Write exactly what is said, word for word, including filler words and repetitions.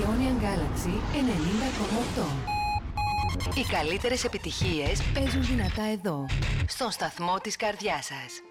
Nickelodeon Galaxy ενενήντα κόμμα οκτώ. Οι καλύτερες επιτυχίες παίζουν δυνατά εδώ, στον σταθμό της καρδιάς σας.